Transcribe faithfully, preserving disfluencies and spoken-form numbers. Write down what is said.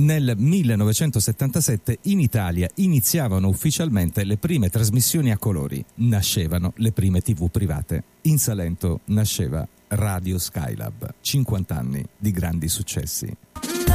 Nel millenovecentosettantasette in Italia iniziavano ufficialmente le prime trasmissioni a colori, nascevano le prime tivù private. In Salento nasceva Radio Skylab, cinquanta anni di grandi successi.